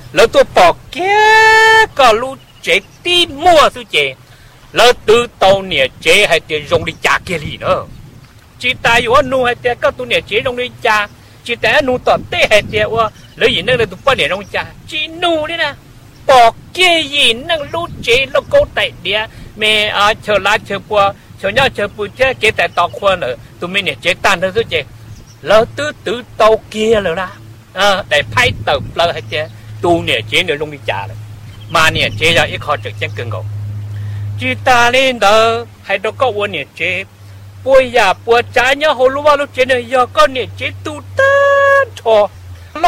lỡ tôi bỏ kia có lu chế tí mua su chế lỡ từ tàu nè chế hay tiền dùng đi trả kia gì nữa chỉ tại vì nu hay tiền các tu nè chế dùng đi trả chỉ tại nu tọt tê hay tiền lỡ gì nữa là tụi bao nè dùng trả chỉ nu đấy nè bỏ kia gì năng lu chế nó cố tại địa mẹ chờ lá chờ qua chờ nhau chờ bùi chế kế tại tàu khoan nữa tụi mình nè chế tan thôi su chế lỡ từ tàu kia rồi đó để phai tàu lỡ hay tiền tu nè chế nữa dùng đi trả rồi mà nè chế ra ít khó trực chân cưng ngộ chỉ ta lên đó hay đâu có uốn nè chế bùi giả bùi trái nhá hồ lúa lúc chế này giờ con nè chế tu tan cho